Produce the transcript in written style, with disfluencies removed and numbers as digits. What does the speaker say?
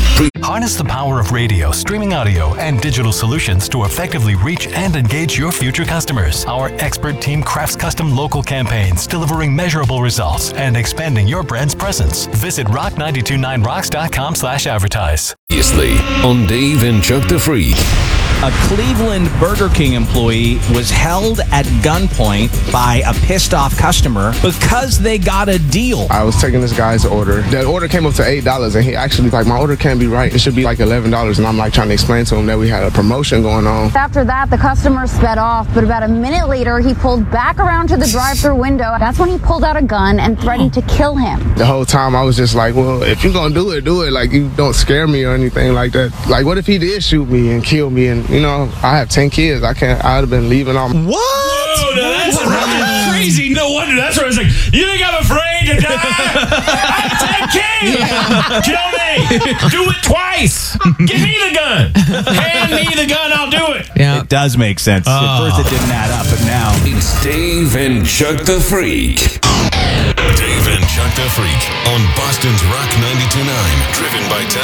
Harness the power of radio, streaming audio, and digital solutions to effectively reach and engage your future customers. Our expert team crafts custom local campaigns, delivering measurable results and expanding your brand's presence. Visit rock929rocks.com/advertise. Previously on Dave and Chuck the Freak. A Cleveland Burger King employee was held at gunpoint by a pissed off customer because they got a deal. I was taking this guy's order. The order came up to $8, and he actually like, my order can't be right. It should be like $11. And I'm like trying to explain to him that we had a promotion going on. After that, the customer sped off, but about a minute later, he pulled back around to the drive-thru window. That's when he pulled out a gun and threatened to kill him. The whole time I was just like, well, if you're gonna do it, do it. Like, you don't scare me or anything like that. Like, what if he did shoot me and kill me? And, you know, I have 10 kids. I'd have been leaving on. What? Whoa, no, that's crazy. No wonder. That's where it's like, you think I'm afraid to die? I have 10 kids. Kill me. Do it twice. Give me the gun. Hand me the gun. I'll do it. Yeah. It does make sense. At first it didn't add up, but now. It's Dave and Chuck the Freak. Dave and Chuck the Freak on Boston's Rock 92.9. Driven by